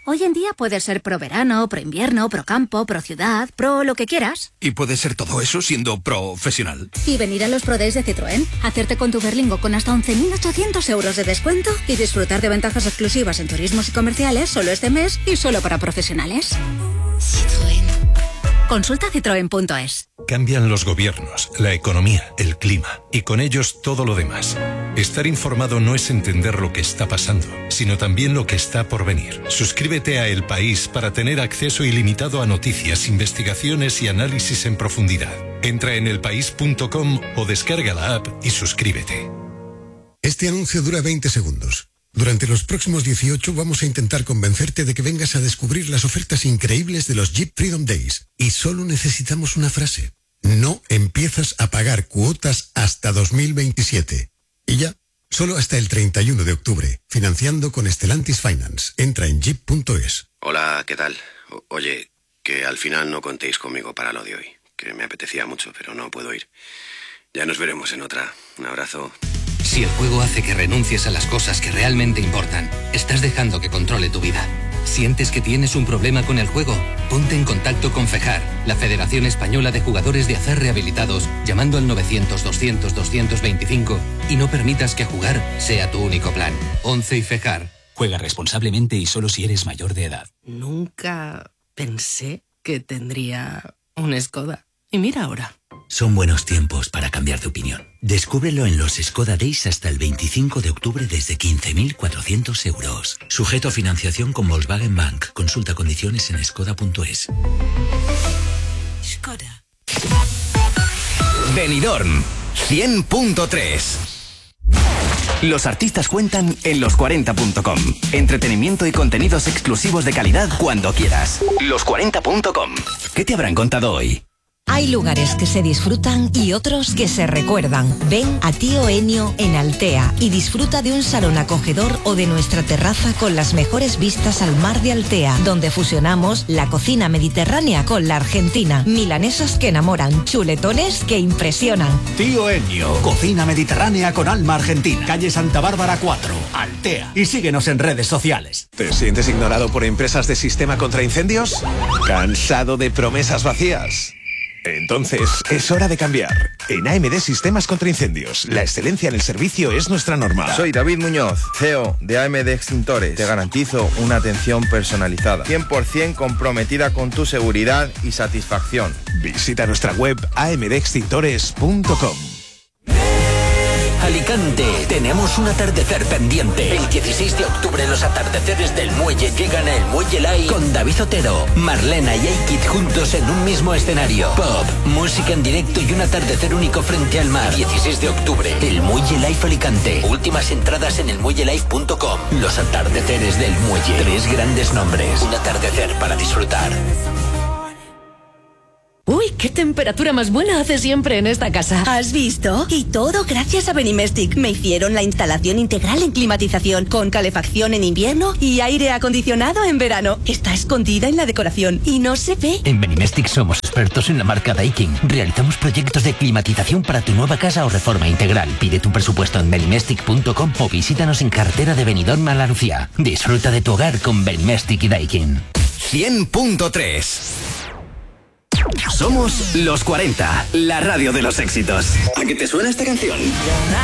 Hoy en día puedes ser pro verano, pro invierno, pro campo, pro ciudad, pro lo que quieras. ¿Y puedes ser todo eso siendo profesional? Y venir a los Pro Days de Citroën, hacerte con tu Berlingo con hasta 11.800 euros de descuento y disfrutar de ventajas exclusivas en turismos y comerciales solo este mes y solo para profesionales. Citroën. Consulta citroen.es. Cambian los gobiernos, la economía, el clima y con ellos todo lo demás. Estar informado no es entender lo que está pasando, sino también lo que está por venir. Suscríbete a El País para tener acceso ilimitado a noticias, investigaciones y análisis en profundidad. Entra en elpaís.com o descarga la app y suscríbete. Este anuncio dura 20 segundos. Durante los próximos 18 vamos a intentar convencerte de que vengas a descubrir las ofertas increíbles de los Jeep Freedom Days. Y solo necesitamos una frase. No empiezas a pagar cuotas hasta 2027. Y ya, solo hasta el 31 de octubre. Financiando con Stellantis Finance. Entra en jeep.es. Hola, ¿qué tal? Oye, que al final no contéis conmigo para lo de hoy. Que me apetecía mucho, pero no puedo ir. Ya nos veremos en otra. Un abrazo. Si el juego hace que renuncies a las cosas que realmente importan, estás dejando que controle tu vida. ¿Sientes que tienes un problema con el juego? Ponte en contacto con FEJAR, la Federación Española de Jugadores de Azar Rehabilitados, llamando al 900-200-225 y no permitas que jugar sea tu único plan. 11 y FEJAR. Juega responsablemente y solo si eres mayor de edad. Nunca pensé que tendría un Skoda. Y mira ahora. Son buenos tiempos para cambiar de opinión. Descúbrelo en los Skoda Days hasta el 25 de octubre desde 15.400 euros. Sujeto a financiación con Volkswagen Bank. Consulta condiciones en skoda.es. Skoda. Benidorm 100.3. Los artistas cuentan en los40.com. Entretenimiento y contenidos exclusivos de calidad cuando quieras. Los40.com. ¿Qué te habrán contado hoy? Hay lugares que se disfrutan y otros que se recuerdan. Ven a Tío Ennio en Altea y disfruta de un salón acogedor o de nuestra terraza con las mejores vistas al mar de Altea, donde fusionamos la cocina mediterránea con la argentina. Milanesas que enamoran, chuletones que impresionan. Tío Ennio, cocina mediterránea con alma argentina. Calle Santa Bárbara 4, Altea. Y síguenos en redes sociales. ¿Te sientes ignorado por empresas de sistema contra incendios? ¿Cansado de promesas vacías? Entonces, es hora de cambiar. En AMD Sistemas contra Incendios, la excelencia en el servicio es nuestra norma. Soy David Muñoz, CEO de AMD Extintores. Te garantizo una atención personalizada, 100% comprometida con tu seguridad y satisfacción. Visita nuestra web amdextintores.com. Alicante, tenemos un atardecer pendiente. El 16 de octubre los atardeceres del Muelle llegan a El Muelle Live con David Otero, Marlena y Aikid juntos en un mismo escenario. Pop, música en directo y un atardecer único frente al mar. 16 de octubre, El Muelle Live Alicante. Últimas entradas en elmuellelive.com. Los atardeceres del Muelle. 3 grandes nombres. Un atardecer para disfrutar. Uy, qué temperatura más buena hace siempre en esta casa. ¿Has visto? Y todo gracias a Benimestic. Me hicieron la instalación integral en climatización, con calefacción en invierno y aire acondicionado en verano. Está escondida en la decoración y no se ve. En Benimestic somos expertos en la marca Daikin. Realizamos proyectos de climatización para tu nueva casa o reforma integral. Pide tu presupuesto en benimestic.com o visítanos en carretera de Benidorm a La Lucía. Disfruta de tu hogar con Benimestic y Daikin. 100.3. Somos Los 40, la radio de los éxitos. ¿A qué te suena esta canción?